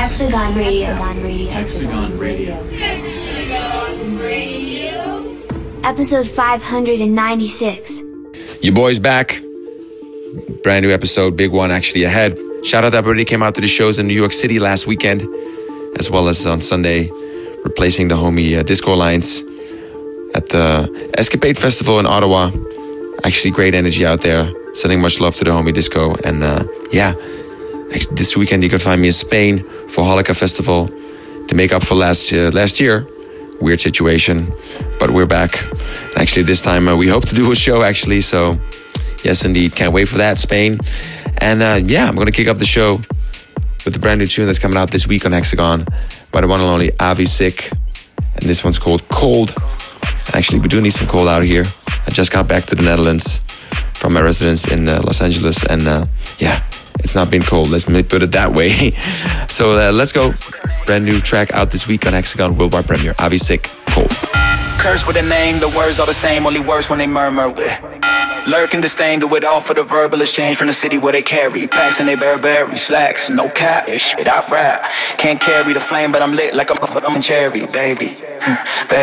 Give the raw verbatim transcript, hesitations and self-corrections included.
Hexagon Radio. Hexagon Radio. Hexagon Radio. Episode five hundred ninety-six. Your boy's back. Brand new episode, big one actually ahead. Shout out to everybody who came out to the shows in New York City last weekend, as well as on Sunday, replacing the homie uh, Disco Alliance at the Escapade Festival in Ottawa. Actually, great energy out there. Sending much love to the homie Disco. And uh, yeah, actually, this weekend you can find me in Spain for Halika Festival to make up for last uh, last year. Weird situation, but we're back. Actually, this time uh, we hope to do a show actually. So yes, indeed, can't wait for that, Spain. And uh, yeah, I'm gonna kick up the show with the brand new tune that's coming out this week on Hexagon by the one and only Avi Sick. And this one's called Cold. Actually, we do need some cold out here. I just got back to the Netherlands from my residence in uh, Los Angeles, and uh, yeah, it's not been cold, let's put it that way. So uh, let's go. Brand new track out this week on Hexagon Worldwide Premiere. Avi Sick, Cold. Curse with a name, the words are the same, only worse when they murmur with. Lurking disdain, do it all for the verbal exchange from the city where they carry packs and they Burberry slacks, no cap, shit I rap. Can't carry the flame, but I'm lit like I'm a fucking cherry, baby. baby.